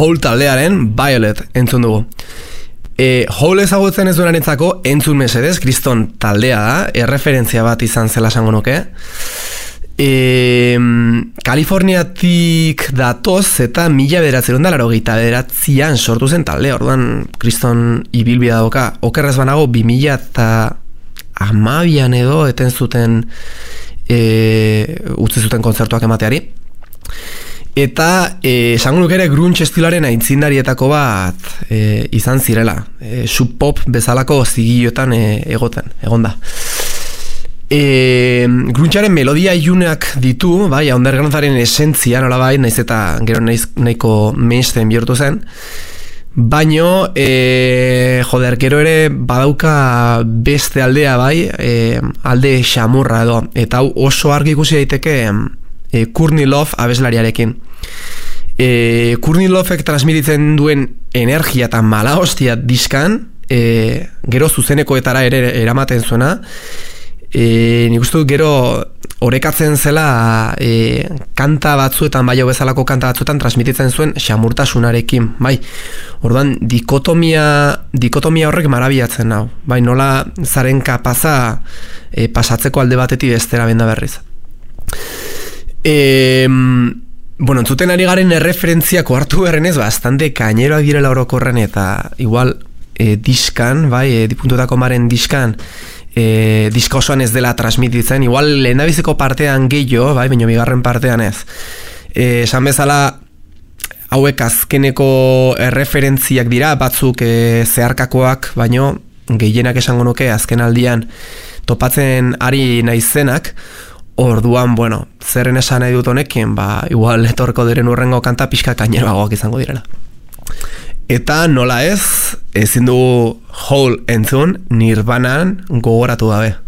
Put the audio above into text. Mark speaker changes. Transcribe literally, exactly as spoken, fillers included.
Speaker 1: Hole taldearen Violet entzun dugu. E, Hole ezagutzen ez duenarentzako entzun mesedez, kriston taldea da, erreferentzia bat izan zela esango nuke. E, Kaliforniatik datoz eta mila bederatzeron da laurogeita bederatzian sortu zen talde, orduan kriston ibilbidea doka. Okerrez banago bi mila eta hamabian edo eten zuten e, utzi zuten kontzertuak emateari. Eta eh, esango nuke ere grunge estilaren aintzindarietako bat eh, izan zirela. Eh, sub pop bezalako zigillotan eh, egoten, egonda. Eh, grungearen melodia ilunak ditu, bai, undergroundaren esentzia, nola bai, naiz eta gero naiz, nahiko mainstream bihurtu zen. Baino, eh, joder, gero ere badauka beste aldea, bai, eh, alde xamurra edo. Eta hau oso argi ikusi daiteke E, Courtney Love abeslariarekin. E, Courtney Lovek transmititzen duen energia eta mala hostia diskan, e, gero zuzenekoetara ere eramaten zuena, e, nik uste dut gero orekatzen zela e, kanta batzuetan, bai hau bezalako kanta batzuetan transmititzen zuen xamurtasunarekin, bai. Orduan, dikotomia, dikotomia horrek marabiatzen nau, bai, nola zaren kapaza e, pasatzeko alde batetik bestera benda berriz. E, bueno, entzuten ari garen erreferentziako hartu berrenez bastante kaineroak direla orokorren eta igual e, diskan, bai, e, dipuntutako maren diskan e, diska osoan ez dela transmititzen, igual lehendabiziko partean gehiago, bai, baina bigarren partean ez. E, esan bezala hauek azkeneko erreferentziak dira, batzuk e, zeharkakoak, baino gehienak esango nuke azken aldian topatzen ari naizenak. Orduan, bueno, zerren esan nahi dut honekin, ba, igual etorko diren urrengo kanta pixka kaineroagoak izango direla. Eta nola ez, ezin dugu Hole entzun Nirvanan gogoratu gabe.